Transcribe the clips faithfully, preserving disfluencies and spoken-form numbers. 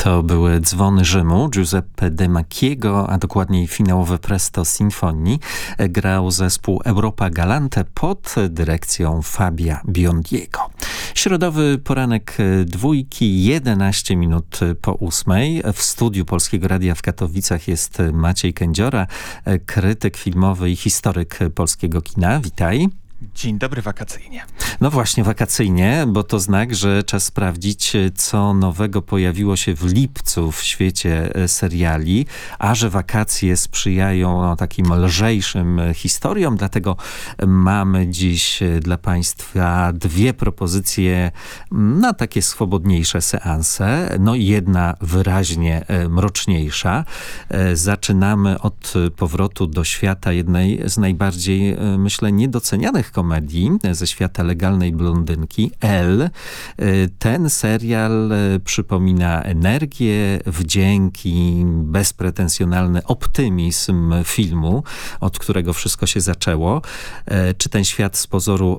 To były Dzwony Rzymu Giuseppe De Macchiego, a dokładniej finałowe Presto Sinfonii. Grał zespół Europa Galante pod dyrekcją Fabia Biondiego. Środowy poranek dwójki, jedenaście minut po ósmej. W studiu Polskiego Radia w Katowicach jest Maciej Kędziora, krytyk filmowy i historyk polskiego kina. Witaj. Dzień dobry wakacyjnie. No właśnie wakacyjnie, bo to znak, że czas sprawdzić, co nowego pojawiło się w lipcu w świecie seriali, a że wakacje sprzyjają no, takim lżejszym historiom, dlatego mamy dziś dla Państwa dwie propozycje na takie swobodniejsze seanse. No jedna wyraźnie mroczniejsza. Zaczynamy od powrotu do świata jednej z najbardziej, myślę, niedocenianych komedii ze świata legalnej blondynki, Elle. Ten serial przypomina energię, wdzięki, bezpretensjonalny optymizm filmu, od którego wszystko się zaczęło. Czy ten świat z pozoru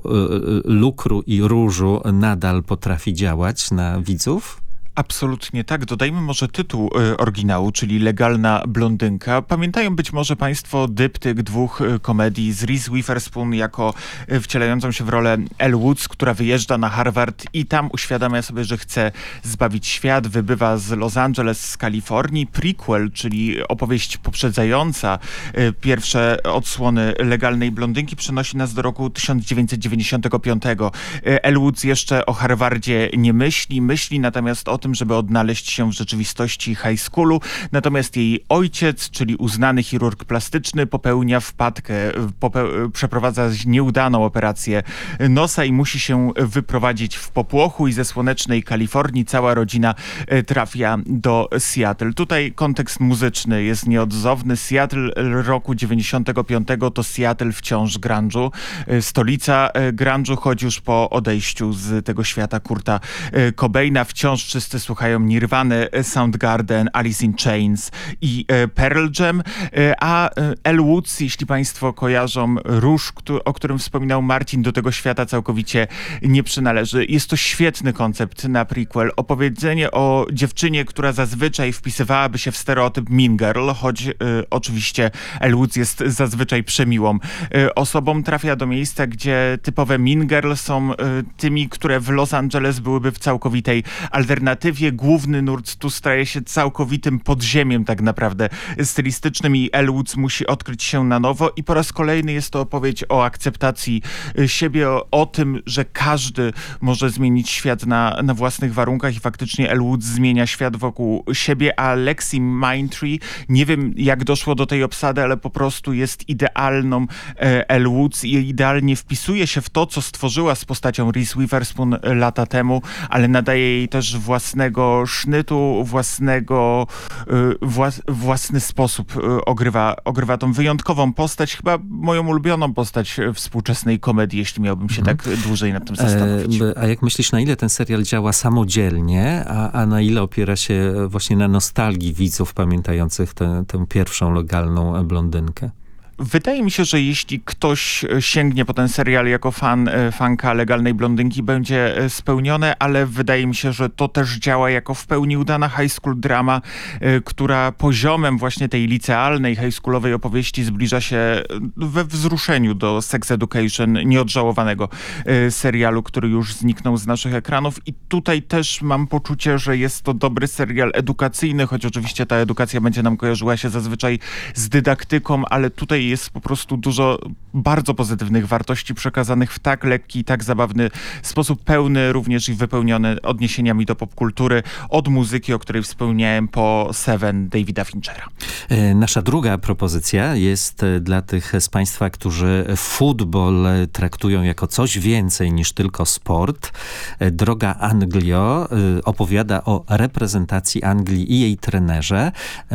lukru i różu nadal potrafi działać na widzów? Absolutnie tak. Dodajmy może tytuł y, oryginału, czyli Legalna blondynka. Pamiętają być może Państwo dyptyk dwóch y, komedii z Reese Witherspoon jako y, wcielającą się w rolę Elle Woods, która wyjeżdża na Harvard i tam uświadamia sobie, że chce zbawić świat. Wybywa z Los Angeles, z Kalifornii. Prequel, czyli opowieść poprzedzająca y, pierwsze odsłony Legalnej blondynki, przenosi nas do roku tysiąc dziewięćset dziewięćdziesiątego piątego. Y, Elle Woods jeszcze o Harvardzie nie myśli, myśli natomiast o tym, żeby odnaleźć się w rzeczywistości high schoolu. Natomiast jej ojciec, czyli uznany chirurg plastyczny, popełnia wpadkę, popeł- przeprowadza nieudaną operację nosa i musi się wyprowadzić w popłochu i ze słonecznej Kalifornii cała rodzina trafia do Seattle. Tutaj kontekst muzyczny jest nieodzowny. Seattle roku dziewięćdziesiątego piątego to Seattle wciąż grunge'u. Stolica grunge'u, choć już po odejściu z tego świata Kurta Cobaina wciąż wszyscy słuchają Nirvany, Soundgarden, Alice in Chains i e, Pearl Jam, e, a e, Elle Woods, jeśli Państwo kojarzą Róż, kto, o którym wspominał Marcin, do tego świata całkowicie nie przynależy. Jest to świetny koncept na prequel. Opowiedzenie o dziewczynie, która zazwyczaj wpisywałaby się w stereotyp mean girl, choć e, oczywiście Elle Woods jest zazwyczaj przemiłą e, osobą, trafia do miejsca, gdzie typowe mean girl są e, tymi, które w Los Angeles byłyby w całkowitej alternatywie. Główny nurt tu staje się całkowitym podziemiem tak naprawdę stylistycznym i Elle Woods musi odkryć się na nowo i po raz kolejny jest to opowieść o akceptacji siebie, o, o tym, że każdy może zmienić świat na, na własnych warunkach i faktycznie Elle Woods zmienia świat wokół siebie, a Lexi Mindtree, nie wiem jak doszło do tej obsady, ale po prostu jest idealną e, Elle Woods i idealnie wpisuje się w to, co stworzyła z postacią Reese Witherspoon lata temu, ale nadaje jej też własnego sznytu, własnego, y, włas, własny sposób y, ogrywa, ogrywa tą wyjątkową postać, chyba moją ulubioną postać współczesnej komedii, jeśli miałbym się mhm. tak dłużej nad tym zastanowić. E, a jak myślisz, na ile ten serial działa samodzielnie, a, a na ile opiera się właśnie na nostalgii widzów pamiętających tę, tę pierwszą legalną blondynkę? Wydaje mi się, że jeśli ktoś sięgnie po ten serial jako fan, fanka Legalnej blondynki, będzie spełnione, ale wydaje mi się, że to też działa jako w pełni udana high school drama, która poziomem właśnie tej licealnej, high schoolowej opowieści zbliża się we wzruszeniu do Sex Education, nieodżałowanego serialu, który już zniknął z naszych ekranów. I tutaj też mam poczucie, że jest to dobry serial edukacyjny, choć oczywiście ta edukacja będzie nam kojarzyła się zazwyczaj z dydaktyką, ale tutaj jest po prostu dużo bardzo pozytywnych wartości przekazanych w tak lekki, tak zabawny sposób, pełny również i wypełniony odniesieniami do popkultury, od muzyki, o której wspomniałem, po Seven Davida Finchera. Nasza druga propozycja jest dla tych z Państwa, którzy futbol traktują jako coś więcej niż tylko sport. Droga Anglio opowiada o reprezentacji Anglii i jej trenerze,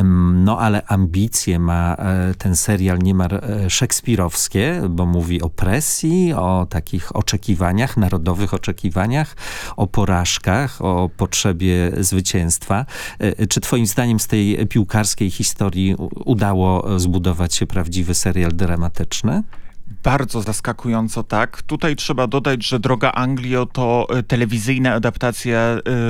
no ale ambicje ma ten serial niemal szekspirowskie, bo mówi o presji, o takich oczekiwaniach, narodowych oczekiwaniach, o porażkach, o potrzebie zwycięstwa. Czy twoim zdaniem z tej piłkarskiej historii udało zbudować się prawdziwy serial dramatyczny? Bardzo zaskakująco tak. Tutaj trzeba dodać, że Droga Anglio to telewizyjna adaptacja